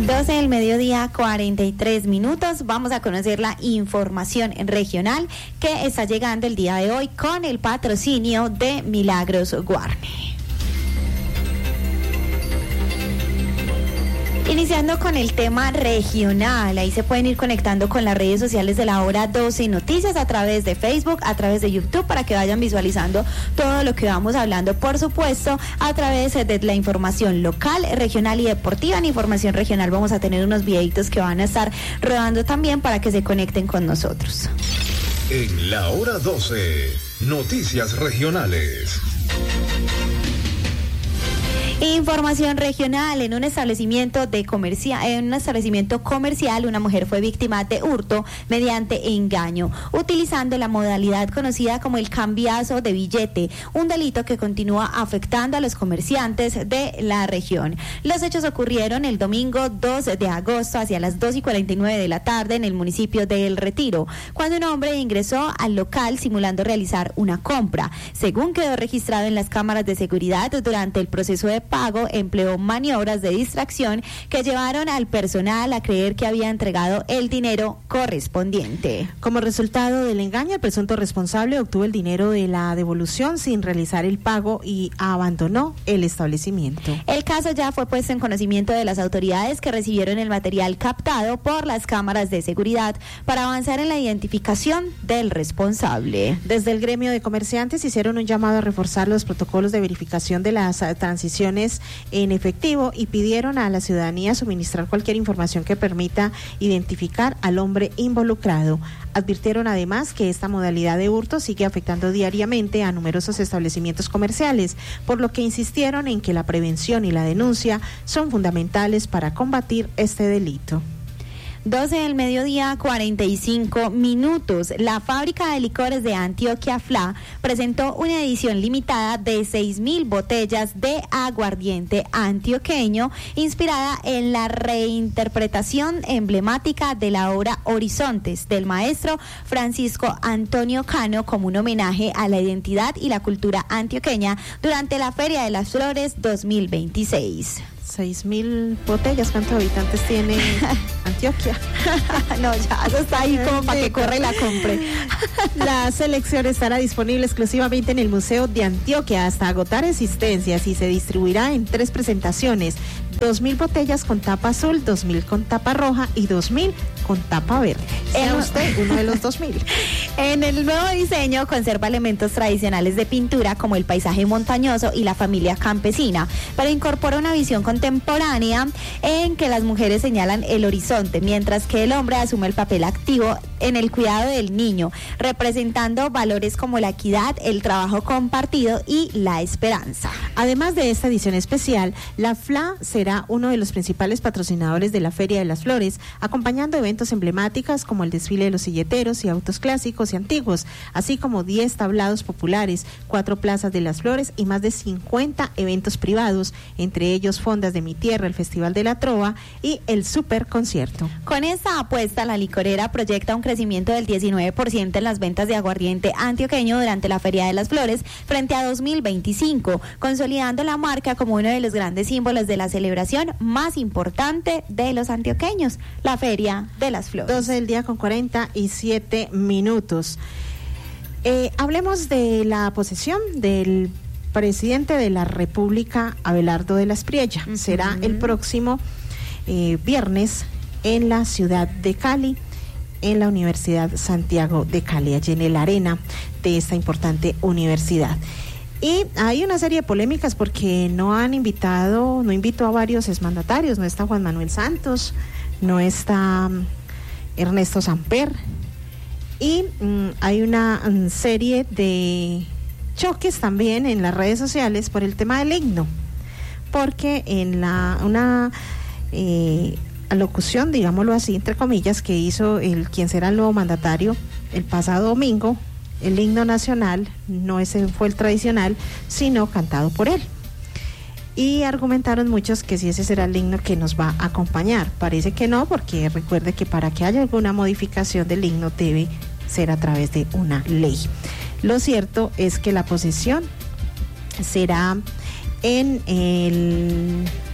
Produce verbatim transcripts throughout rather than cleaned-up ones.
doce del mediodía, cuarenta y tres minutos. Vamos a conocer la información regional que está llegando el día de hoy con el patrocinio de Milagros Guarne. Iniciando con el tema regional, ahí se pueden ir conectando con las redes sociales de la hora doce Noticias a través de Facebook, a través de YouTube, para que vayan visualizando todo lo que vamos hablando, por supuesto, a través de la información local, regional y deportiva. En información regional vamos a tener unos videitos que van a estar rodando también para que se conecten con nosotros. En la hora doce, Noticias Regionales. Información regional. En un establecimiento de comercia, en un establecimiento comercial, una mujer fue víctima de hurto mediante engaño, utilizando la modalidad conocida como el cambiazo de billete, un delito que continúa afectando a los comerciantes de la región. Los hechos ocurrieron el domingo dos de agosto hacia las dos y cuarenta y nueve de la tarde en el municipio de El Retiro, cuando un hombre ingresó al local simulando realizar una compra. Según quedó registrado en las cámaras de seguridad, durante el proceso de pago empleó maniobras de distracción que llevaron al personal a creer que había entregado el dinero correspondiente. Como resultado del engaño, el presunto responsable obtuvo el dinero de la devolución sin realizar el pago y abandonó el establecimiento. El caso ya fue puesto en conocimiento de las autoridades, que recibieron el material captado por las cámaras de seguridad para avanzar en la identificación del responsable. Desde el gremio de comerciantes hicieron un llamado a reforzar los protocolos de verificación de las transiciones en efectivo y pidieron a la ciudadanía suministrar cualquier información que permita identificar al hombre involucrado. Advirtieron además que esta modalidad de hurto sigue afectando diariamente a numerosos establecimientos comerciales, por lo que insistieron en que la prevención y la denuncia son fundamentales para combatir este delito. doce del mediodía, cuarenta y cinco minutos. La fábrica de licores de Antioquia F L A presentó una edición limitada de seis mil botellas de aguardiente antioqueño, inspirada en la reinterpretación emblemática de la obra Horizontes del maestro Francisco Antonio Cano, como un homenaje a la identidad y la cultura antioqueña durante la Feria de las Flores dos mil veintiséis. Seis mil botellas, ¿cuántos habitantes tiene Antioquia? No, ya, eso está ahí como para que corra y la compre. La selección estará disponible exclusivamente en el Museo de Antioquia hasta agotar existencias y se distribuirá en tres presentaciones: dos mil botellas con tapa azul, dos mil con tapa roja y dos mil con tapa verde. Sea usted uno de los dos mil. En el nuevo diseño conserva elementos tradicionales de pintura como el paisaje montañoso y la familia campesina, pero incorpora una visión contemporánea en que las mujeres señalan el horizonte, mientras que el hombre asume el papel activo en el cuidado del niño, representando valores como la equidad, el trabajo compartido y la esperanza. Además de esta edición especial, la F L A será uno de los principales patrocinadores de la Feria de las Flores, acompañando eventos emblemáticos como el desfile de los silleteros y autos clásicos y antiguos, así como diez tablados populares, cuatro plazas de las flores y más de cincuenta eventos privados, entre ellos Fondas de mi Tierra, el Festival de la Trova y el Super Concierto. Con esta apuesta, la licorera proyecta un crecimiento del diecinueve por ciento en las ventas de aguardiente antioqueño durante la Feria de las Flores frente a dos mil veinticinco, consolidando la marca como uno de los grandes símbolos de la celebración más importante de los antioqueños, la Feria de las Flores. doce del día con cuarenta y siete minutos. Eh, hablemos de la posesión del presidente de la República, Abelardo de la Espriella. Uh-huh. Será el próximo eh, viernes en la ciudad de Cali, en la Universidad Santiago de Cali, allí en el arena de esta importante universidad. Y hay una serie de polémicas porque no han invitado, no invitó a varios exmandatarios, no está Juan Manuel Santos, no está um, Ernesto Samper, y um, hay una um, serie de choques también en las redes sociales por el tema del himno, porque en la una eh, alocución, digámoslo así, entre comillas, que hizo el quien será el nuevo mandatario el pasado domingo, el himno nacional no ese fue el tradicional, sino cantado por él. Y argumentaron muchos que si ese será el himno que nos va a acompañar. Parece que no, porque recuerde que para que haya alguna modificación del himno debe ser a través de una ley. Lo cierto es que la posesión será en el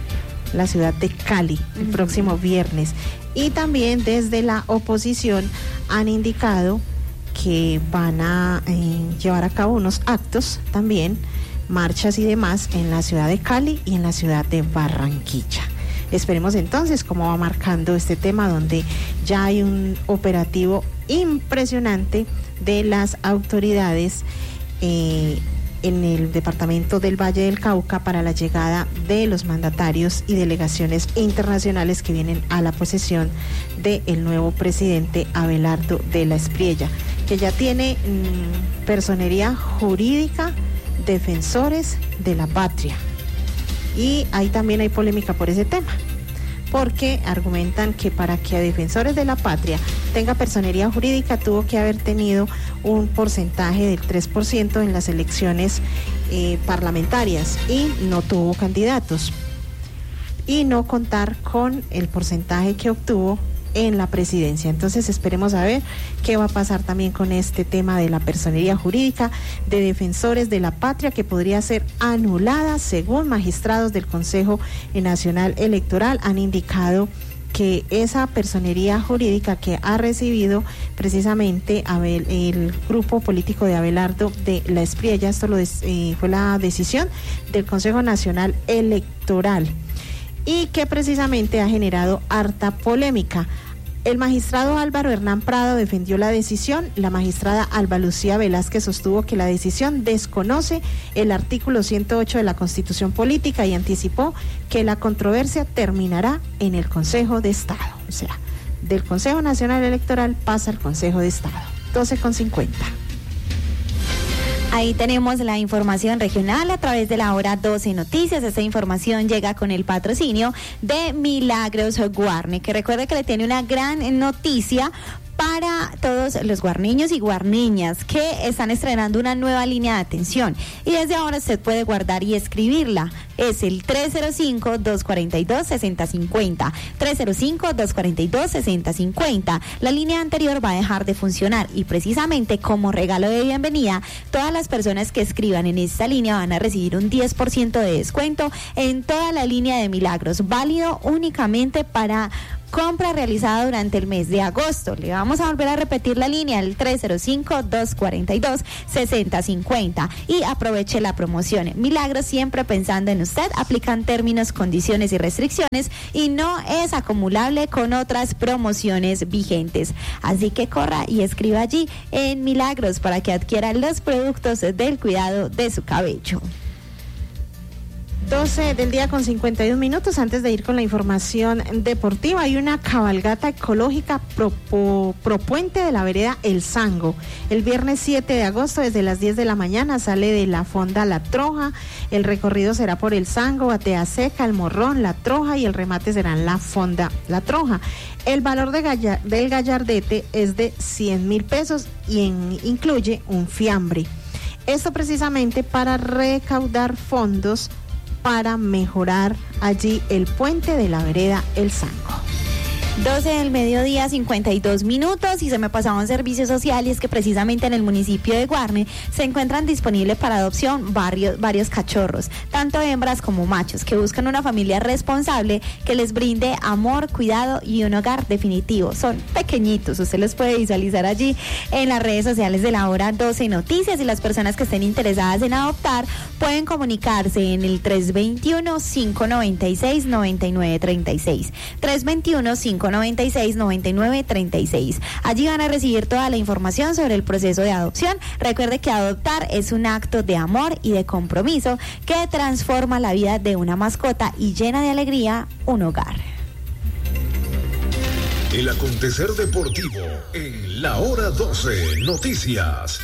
la ciudad de Cali, el uh-huh. próximo viernes. Y también desde la oposición han indicado que van a eh, llevar a cabo unos actos también, marchas y demás en la ciudad de Cali y en la ciudad de Barranquilla. Esperemos entonces cómo va marcando este tema, donde ya hay un operativo impresionante de las autoridades eh, en el departamento del Valle del Cauca para la llegada de los mandatarios y delegaciones internacionales que vienen a la posesión del nuevo presidente Abelardo de la Espriella, que ya tiene mmm, personería jurídica, defensores de la patria. Y ahí también hay polémica por ese tema, porque argumentan que para que a defensores de la patria tenga personería jurídica tuvo que haber tenido un porcentaje del tres por ciento en las elecciones eh, parlamentarias y no tuvo candidatos, y no contar con el porcentaje que obtuvo en la presidencia. Entonces esperemos a ver qué va a pasar también con este tema de la personería jurídica de defensores de la patria, que podría ser anulada según magistrados del Consejo Nacional Electoral. Han indicado que esa personería jurídica que ha recibido precisamente Abel, el grupo político de Abelardo de la Espriella, esto lo des, eh, fue la decisión del Consejo Nacional Electoral, y que precisamente ha generado harta polémica. El magistrado Álvaro Hernán Prado defendió la decisión. La magistrada Alba Lucía Velázquez sostuvo que la decisión desconoce el artículo ciento ocho de la Constitución Política y anticipó que la controversia terminará en el Consejo de Estado. O sea, del Consejo Nacional Electoral pasa al Consejo de Estado. doce con cincuenta. Ahí tenemos la información regional a través de la hora doce Noticias. Esta información llega con el patrocinio de Milagros Guarne, que recuerde que le tiene una gran noticia para todos los guarneños y guarneñas que están estrenando una nueva línea de atención, y desde ahora usted puede guardar y escribirla. Es el tres cero cinco, dos cuatro dos, seis cero cinco cero, tres cero cinco, dos cuatro dos, seis cero cinco cero. La línea anterior va a dejar de funcionar, y precisamente como regalo de bienvenida, todas las personas que escriban en esta línea van a recibir un diez por ciento de descuento en toda la línea de Milagros, válido únicamente para compra realizada durante el mes de agosto. Le vamos a volver a repetir la línea, el tres cero cinco, dos cuatro dos, seis cero cinco cero, y aproveche la promoción. Milagros, siempre pensando en usted. Aplican términos, condiciones y restricciones, y no es acumulable con otras promociones vigentes. Así que corra y escriba allí en Milagros para que adquiera los productos del cuidado de su cabello. doce del día con cincuenta y un minutos. Antes de ir con la información deportiva, hay una cabalgata ecológica pro, pro, pro puente de la vereda El Sango. El viernes siete de agosto, desde las diez de la mañana, sale de la Fonda La Troja. El recorrido será por El Sango, Batea Seca, El Morrón, La Troja, y el remate será en la Fonda La Troja. El valor de Gallar, del gallardete es de cien mil pesos y en, incluye un fiambre. Esto precisamente para recaudar fondos para mejorar allí el puente de la vereda El Sango. doce del mediodía, cincuenta y dos minutos, y se me pasaban servicios sociales que precisamente en el municipio de Guarne se encuentran disponibles para adopción varios, varios cachorros, tanto hembras como machos, que buscan una familia responsable que les brinde amor, cuidado y un hogar definitivo. Son pequeñitos, usted los puede visualizar allí en las redes sociales de la hora doce Noticias, y las personas que estén interesadas en adoptar pueden comunicarse en el tres dos uno, cinco nueve seis, nueve nueve tres seis, tres dos uno, cinco noventa y seis, noventa y nueve, treinta y seis. Allí van a recibir toda la información sobre el proceso de adopción. Recuerde que adoptar es un acto de amor y de compromiso que transforma la vida de una mascota y llena de alegría un hogar. El acontecer deportivo en la hora doce Noticias.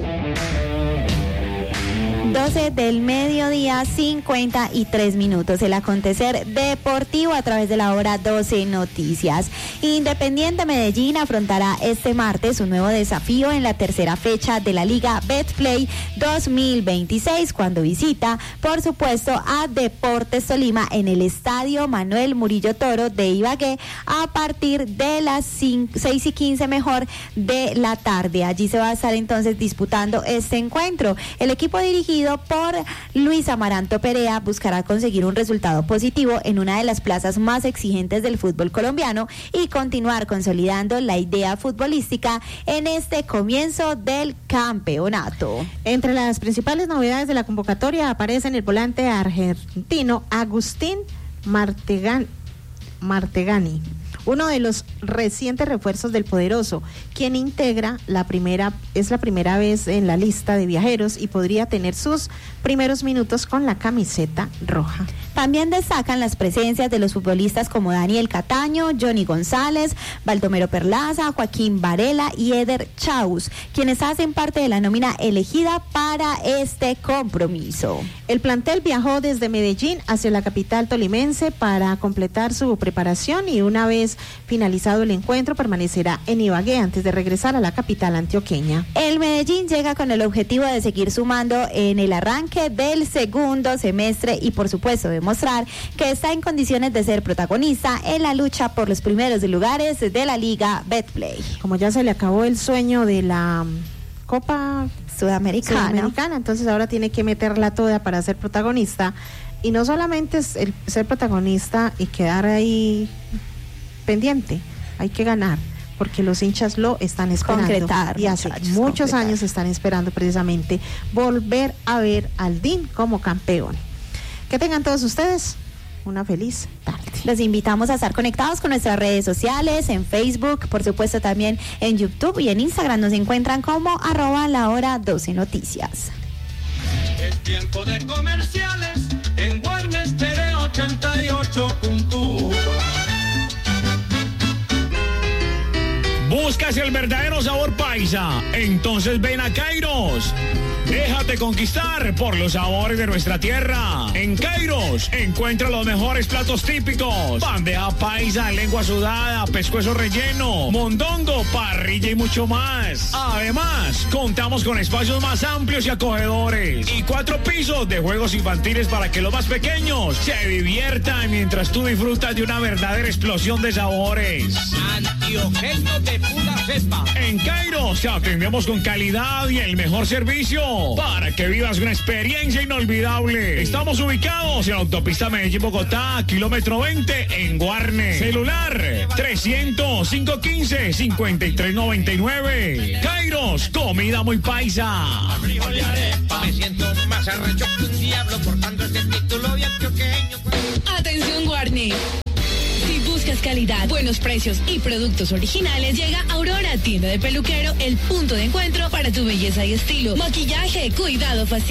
doce del mediodía, cincuenta y tres minutos. El acontecer deportivo a través de la hora doce Noticias. Independiente Medellín afrontará este martes un nuevo desafío en la tercera fecha de la Liga Betplay dos mil veintiséis, cuando visita, por supuesto, a Deportes Tolima en el Estadio Manuel Murillo Toro de Ibagué a partir de las seis y quince mejor de la tarde. Allí se va a estar entonces disputando este encuentro. El equipo dirigido dirigido por Luis Amaranto Perea, buscará conseguir un resultado positivo en una de las plazas más exigentes del fútbol colombiano y continuar consolidando la idea futbolística en este comienzo del campeonato. Entre las principales novedades de la convocatoria aparecen el volante argentino Agustín Martegan, Martegani, uno de los recientes refuerzos del Poderoso, quien integra la primera, es la primera vez en la lista de viajeros y podría tener sus primeros minutos con la camiseta roja. También destacan las presencias de los futbolistas como Daniel Cataño, Johnny González, Baldomero Perlaza, Joaquín Varela y Eder Chaus, quienes hacen parte de la nómina elegida para este compromiso. El plantel viajó desde Medellín hacia la capital tolimense para completar su preparación y una vez finalizado el encuentro permanecerá en Ibagué antes de regresar a la capital antioqueña. El Medellín llega con el objetivo de seguir sumando en el arranque del segundo semestre y por supuesto demostrar que está en condiciones de ser protagonista en la lucha por los primeros lugares de la Liga Betplay. Como ya se le acabó el sueño de la Copa Sudamericana, Sudamericana entonces ahora tiene que meterla toda para ser protagonista, y no solamente es el ser protagonista y quedar ahí pendiente, hay que ganar, porque los hinchas lo están esperando. Concretar, y hace muchachos, muchos concretar. años están esperando precisamente volver a ver al D I N como campeón. Que tengan todos ustedes una feliz tarde. Los invitamos a estar conectados con nuestras redes sociales, en Facebook, por supuesto también en YouTube y en Instagram nos encuentran como arroba la hora doce noticias. Es tiempo de comerciales en Guarnes Stereo ochenta y ocho punto uno. ¿Buscas el verdadero sabor paisa? Entonces ven a Kairos. Déjate conquistar por los sabores de nuestra tierra. En Kairos encuentra los mejores platos típicos: bandeja paisa, lengua sudada, pescuezo relleno, mondongo, parrilla y mucho más. Además, contamos con espacios más amplios y acogedores y cuatro pisos de juegos infantiles para que los más pequeños se diviertan mientras tú disfrutas de una verdadera explosión de sabores. Antioqueño de pura cepa. En Kairos te atendemos con calidad y el mejor servicio para que vivas una experiencia inolvidable. Estamos ubicados en la autopista Medellín-Bogotá, kilómetro veinte, en Guarne. Celular trescientos, quinientos quince, cincuenta y tres noventa y nueve. Kairos, comida muy paisa. Frijol y arepa. Me siento más arrecho que un diablo portando este título de antioqueño. Atención, Guarne. Si buscas calidad, buenos precios y productos originales, llega Aurora, tienda de peluquero, el punto de encuentro para tu belleza y estilo. Maquillaje, cuidado facial.